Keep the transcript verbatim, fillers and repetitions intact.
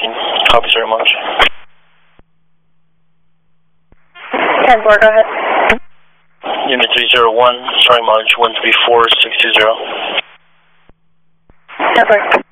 thirteen. Copy very much. ten four, go ahead. Unit three zero one, sorry, mileage one three four six two zero. ten four.